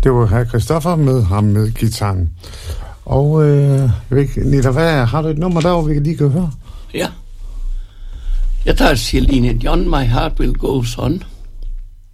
Det var her Christoffer med ham med gitaren. Og Nita, har du et nummer der, vi lige kan høre? Ja. Jeg tager Celine Dion, My Heart Will Go On.